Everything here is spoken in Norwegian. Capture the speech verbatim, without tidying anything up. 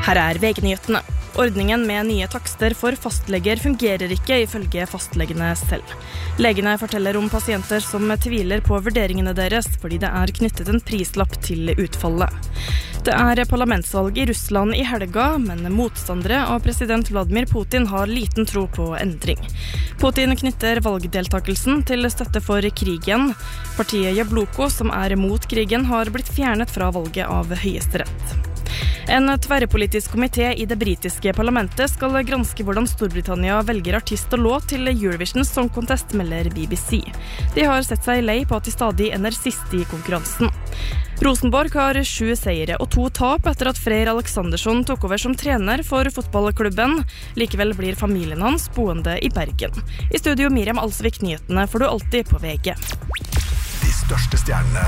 Her er V G-nyhetene. Ordningen med nye takster for fastleger fungerer ikke ifølge fastlegene selv. Legene forteller om pasienter som tviler på vurderingene deres fordi det er knyttet en prislapp til utfallet. Det er parlamentsvalg i Russland i helga, men motstandere av president Vladimir Putin har liten tro på endring. Putin knytter valgdeltakelsen til støtte for krigen. Partiet Jabloko, som er mot krigen, har blitt fjernet fra valget av Høyesterett. En tverrpolitisk komité i det britiske parlamentet skal granske hvordan Storbritannia velger artist og låt til Eurovision Song Contest, melder B B C. De har sett seg lei på at de stadig ender sist i konkurransen. Rosenborg har sju seire og to tap etter at Freyr Alexandersson tok over som trener for fotballklubben. Likevel blir familien hans boende i Bergen. I studio Miriam Alsvik, nyhetene får du alltid på V G. De største stjernene